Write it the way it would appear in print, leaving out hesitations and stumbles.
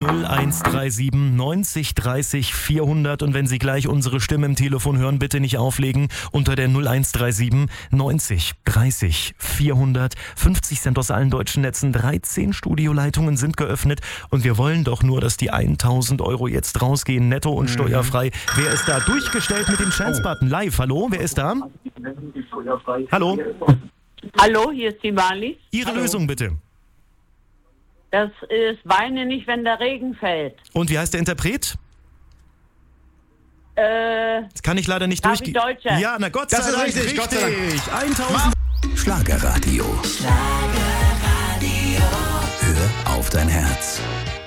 0137 90 30 400 und wenn Sie gleich unsere Stimme im Telefon hören, bitte nicht auflegen unter der 0137 90 30 400. 50 Cent aus allen deutschen Netzen, 13 Studioleitungen sind geöffnet und wir wollen doch nur, dass die 1000 Euro jetzt rausgehen, netto und steuerfrei. Wer ist da? Durchgestellt mit dem Chance-Button. Live, hallo, wer ist da? Hallo? Hallo, hier ist die Marlies. Ihre Lösung bitte. Das ist Weine nicht, wenn der Regen fällt. Und wie heißt der Interpret? Das kann ich leider nicht durchgehen. Deutscher. Ja, na Gott sei Dank. Das ist richtig, Gott sei Dank. 1000. Schlagerradio. Hör auf dein Herz.